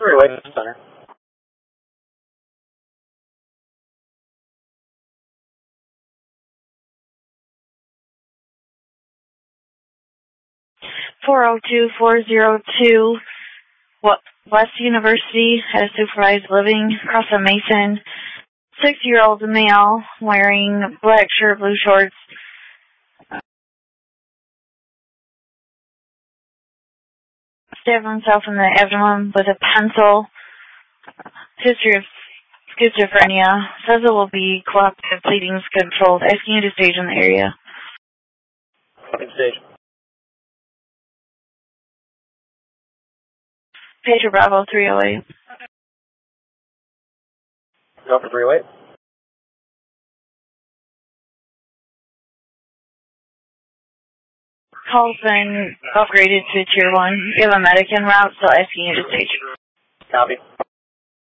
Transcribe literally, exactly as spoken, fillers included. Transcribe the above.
three oh eight Center. four oh two four oh two West University at a supervised living across from Mason. Six-year-old male wearing black shirt, blue shorts. Stabbed himself in the abdomen with a pencil. History of schizophrenia. Says it will be cooperative pleadings controlled. Asking you to stage in the area. Stage. Pedro Bravo three oh eight. Go for three oh eight. Call's been upgraded to tier one. You have a medic en route, so asking you to stage. Copy.